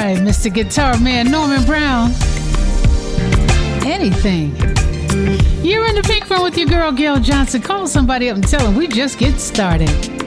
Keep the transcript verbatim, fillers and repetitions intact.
right, Mister Guitar Man Norman Brown. Anything. You're in the Pink Phone with your girl, Gail Johnson. Call somebody up and tell them we just get started.